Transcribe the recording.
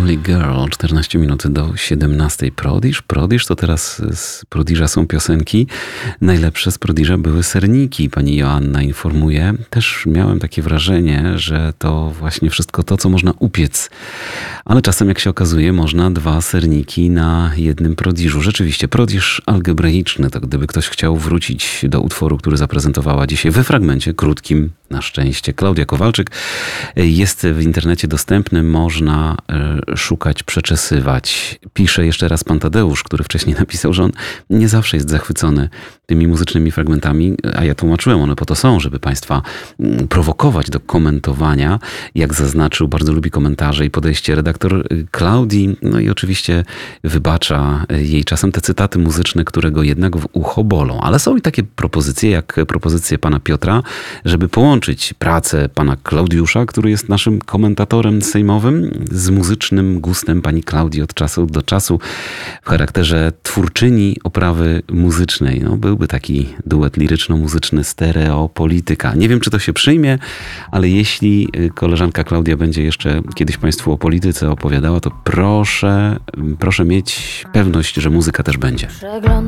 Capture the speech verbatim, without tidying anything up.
Lonely Girl, czternaście minut do siedemnastej. Prodigy, Prodigy to teraz z Prodigy'a są piosenki. Najlepsze z Prodigy'a były serniki, pani Joanna informuje. Też miałem takie wrażenie, że to właśnie wszystko to, co można upiec. Ale czasem, jak się okazuje, można dwa serniki na jednym Prodigy'u. Rzeczywiście, Prodigy algebraiczny, to gdyby ktoś chciał wrócić do utworu, który zaprezentowała dzisiaj we fragmencie krótkim, na szczęście, Klaudia Kowalczyk, jest w internecie dostępny, można szukać, przeczesywać. Pisze jeszcze raz pan Tadeusz, który wcześniej napisał, że on nie zawsze jest zachwycony tymi muzycznymi fragmentami, a ja tłumaczyłem, one po to są, żeby państwa prowokować do komentowania. Jak zaznaczył, bardzo lubi komentarze i podejście redaktor Klaudii, no i oczywiście wybacza jej czasem te cytaty muzyczne, które go jednak w ucho bolą. Ale są i takie propozycje, jak propozycje pana Piotra, żeby połączyć pracę pana Klaudiusza, który jest naszym komentatorem sejmowym, z muzycznym gustem pani Klaudii od czasu do czasu w charakterze twórczyni oprawy muzycznej. No, byłby taki duet liryczno-muzyczny stereopolityka. Nie wiem, czy to się przyjmie, ale jeśli koleżanka Klaudia będzie jeszcze kiedyś państwu o polityce opowiadała, to proszę, proszę mieć pewność, że muzyka też będzie.